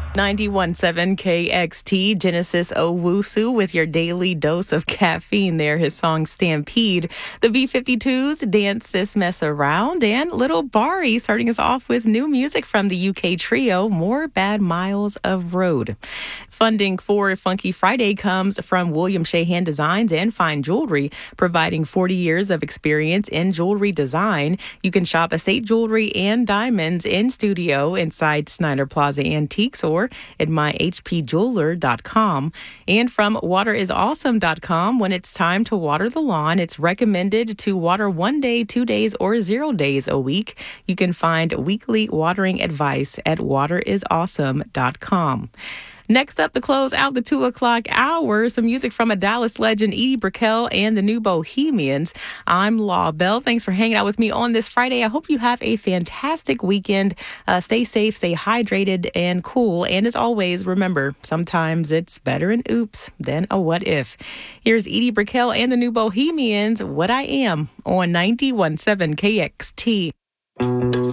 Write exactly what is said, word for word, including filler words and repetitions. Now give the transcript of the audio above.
ninety-one point seven K X T, Genesis Owusu with your daily dose of caffeine there. His song Stampede. The B fifty-twos, Dance This Mess Around, and Little Bari starting us off with new music from the U K trio, More Bad Miles of Road. Funding for Funky Friday comes from William Shahan Designs and Fine Jewelry, providing forty years of experience in jewelry design. You can shop estate jewelry and diamonds in studio inside Snyder Plaza Antiques or at my h p jeweler dot com. And from water is awesome dot com, when it's time to water the lawn, it's recommended to water one day, two days, or zero days a week. You can find weekly watering advice at water is awesome dot com. Next up to close out the two o'clock hour, some music from a Dallas legend, Edie Brickell and the New Bohemians. I'm Law Bell. Thanks for hanging out with me on this Friday. I hope you have a fantastic weekend. Uh, stay safe, stay hydrated, and cool. And as always, remember, sometimes it's better an oops than a what if. Here's Edie Brickell and the New Bohemians, What I Am, on ninety-one point seven K X T.